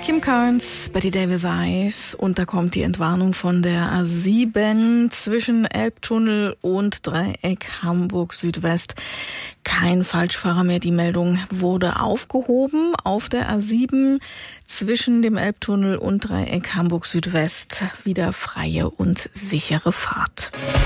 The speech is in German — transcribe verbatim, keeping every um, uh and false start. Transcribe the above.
Kim Carnes, Betty Davis Eyes, und da kommt die Entwarnung von der A sieben zwischen Elbtunnel und Dreieck Hamburg Südwest. Kein Falschfahrer mehr. Die Meldung wurde aufgehoben auf der A sieben zwischen dem Elbtunnel und Dreieck Hamburg Südwest. Wieder freie und sichere Fahrt.